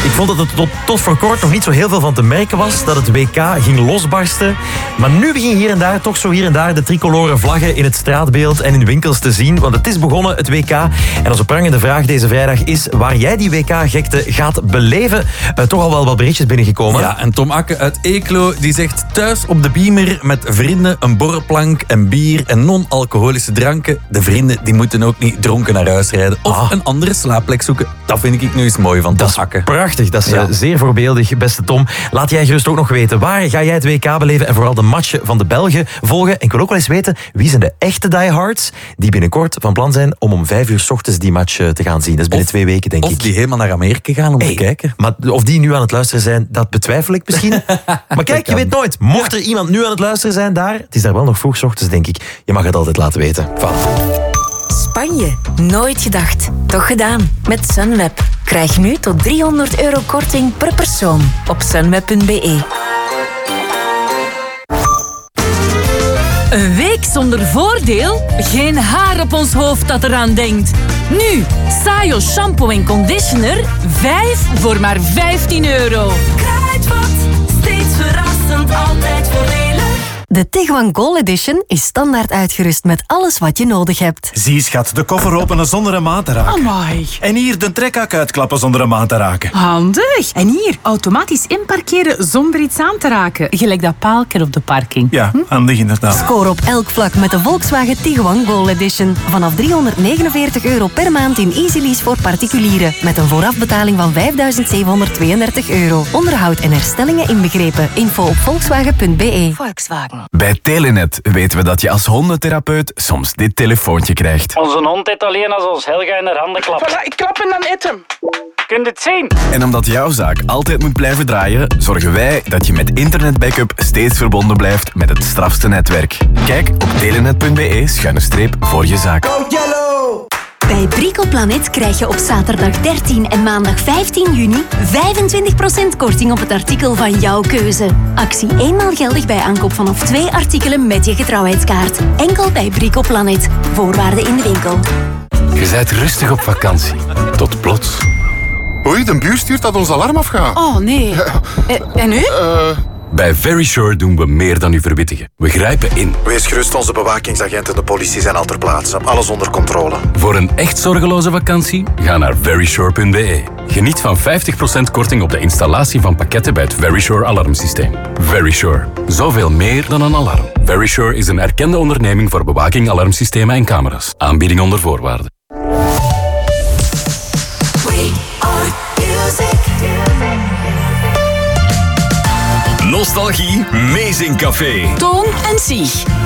Ik vond dat het tot voor kort nog niet zo heel veel van te merken was dat het WK ging losbarsten. Maar nu beginnen hier en daar de tricolore vlaggen in het straatbeeld en in winkels te zien. Want het is begonnen, het WK. En onze prangende vraag deze vrijdag is waar jij die WK-gekte gaat beleven. Toch al wel wat berichtjes binnengekomen. Ja, en Tom Akke uit Eeklo die zegt thuis op de Beamer met vrienden, een borrelplank en bier en non-alcoholische dranken. De vrienden die moeten ook niet dronken naar huis rijden of een andere slaapplek zoeken. Dat vind ik nu eens mooi van Tom Akke. Prachtig, dat is zeer voorbeeldig, beste Tom. Laat jij gerust ook nog weten, waar ga jij het WK beleven en vooral de matchen van de Belgen volgen. En ik wil ook wel eens weten, wie zijn de echte diehards die binnenkort van plan zijn om 5 uur 's ochtends die match te gaan zien. Dat is binnen 2 weken, denk ik. Of die helemaal naar Amerika gaan om te kijken. Maar of die nu aan het luisteren zijn, dat betwijfel ik misschien. Maar kijk, je weet nooit. Mocht er iemand nu aan het luisteren zijn daar, het is daar wel nog vroeg 's ochtends, denk ik. Je mag het altijd laten weten. Voilà. Spanje. Nooit gedacht. Toch gedaan. Met Sunweb. Krijg nu tot €300 korting per persoon op sunweb.be. Een week zonder voordeel? Geen haar op ons hoofd dat eraan denkt. Nu, Sayo shampoo en conditioner, 5 voor maar €15. Kruidvat, steeds verrassend, altijd voordelig. De Tiguan Gold Edition is standaard uitgerust met alles wat je nodig hebt. Zie schat, de koffer openen zonder een maat te raken. Amai. En hier de trekhak uitklappen zonder een maat te raken. Handig. En hier, automatisch inparkeren zonder iets aan te raken. Gelijk dat paalker op de parking. Ja, handig inderdaad. Score op elk vlak met de Volkswagen Tiguan Gold Edition. Vanaf €349 per maand in Easy Lease voor particulieren. Met een voorafbetaling van €5.732. Onderhoud en herstellingen inbegrepen. Info op volkswagen.be. Volkswagen. Bij Telenet weten we dat je als hondentherapeut soms dit telefoontje krijgt. Onze hond eet alleen als ons Helga in haar handen klapt. Voilà, ik klap en dan eet hem. Kun je het zien? En omdat jouw zaak altijd moet blijven draaien, zorgen wij dat je met internetbackup steeds verbonden blijft met het strafste netwerk. Kijk op telenet.be/voor je zaak. Bij Bricoplanet krijg je op zaterdag 13 en maandag 15 juni 25% korting op het artikel van jouw keuze. Actie eenmaal geldig bij aankoop vanaf 2 artikelen met je getrouwheidskaart. Enkel bij Bricoplanet. Voorwaarden in de winkel. Je bent rustig op vakantie. Tot plots. Oei, de buur stuurt dat ons alarm afgaat. Oh nee. En nu? Bij Verisure doen we meer dan u verwittigen. We grijpen in. Wees gerust, onze bewakingsagenten en de politie zijn al ter plaatse. Alles onder controle. Voor een echt zorgeloze vakantie, ga naar verisure.be. Geniet van 50% korting op de installatie van pakketten bij het Verisure alarmsysteem. Verisure. Zoveel meer dan een alarm. Verisure is een erkende onderneming voor bewaking, alarmsystemen en camera's. Aanbieding onder voorwaarden. Nostalgie Amazing Café. Toon en Sieg.